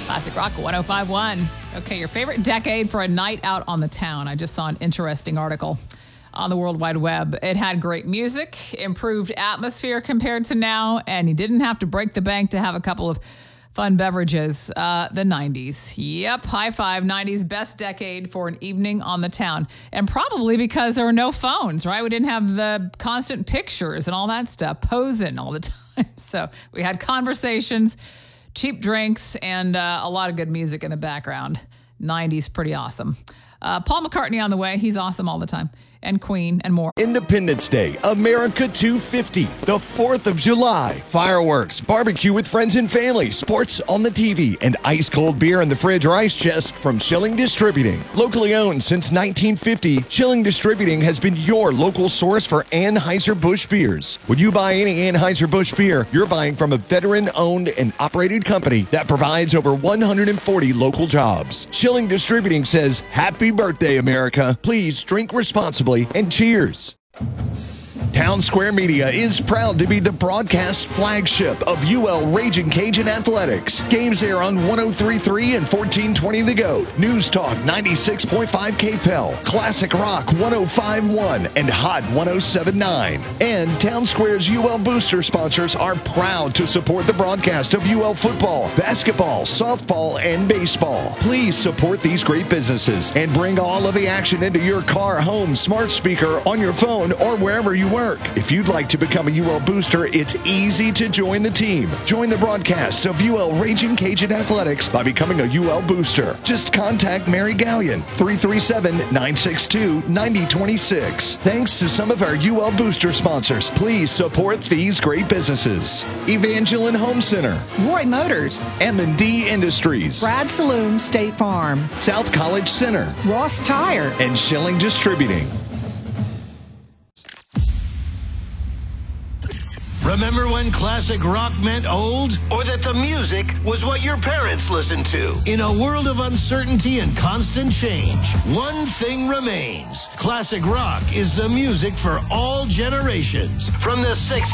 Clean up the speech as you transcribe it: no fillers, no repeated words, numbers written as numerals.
Classic Rock 105.1. Okay, your favorite decade for a night out on the town. I just saw an interesting article on the World Wide Web. It had great music, improved atmosphere compared to now, and you didn't have to break the bank to have a couple of fun beverages. The 90s. Yep, high five. 90s best decade for an evening on the town. And probably because there were no phones, right? We didn't have the constant pictures and all that stuff, posing all the time. So we had conversations, cheap drinks, and a lot of good music in the background. 90s, pretty awesome. Paul McCartney on the way. He's awesome all the time. And Queen and more. Independence Day, America 250, the 4th of July. Fireworks, barbecue with friends and family, sports on the TV, and ice-cold beer in the fridge or ice chest from Schilling Distributing. Locally owned since 1950, Schilling Distributing has been your local source for Anheuser-Busch beers. When you buy any Anheuser-Busch beer, you're buying from a veteran-owned and operated company that provides over 140 local jobs. Schilling Distributing says, "Happy birthday, America. Please drink responsibly and cheers." Town Square Media is proud to be the broadcast flagship of UL Raging Cajun Athletics. Games air on 103.3 and 1420 The Goat, News Talk 96.5 KPEL, Classic Rock 105.1, and Hot 107.9. And Town Square's UL Booster sponsors are proud to support the broadcast of UL football, basketball, softball, and baseball. Please support these great businesses and bring all of the action into your car, home, smart speaker, on your phone, or wherever you work. If you'd like to become a UL Booster, it's easy to join the team. Join the broadcast of UL Raging Cajun Athletics by becoming a UL Booster. Just contact Mary Gallion, 337-962-9026. Thanks to some of our UL Booster sponsors, please support these great businesses. Evangeline Home Center, Roy Motors, M&D Industries, Brad Saloon State Farm, South College Center, Ross Tire, and Schilling Distributing. Remember when classic rock meant old? Or that the music was what your parents listened to? In a world of uncertainty and constant change, one thing remains. Classic rock is the music for all generations. From the 60s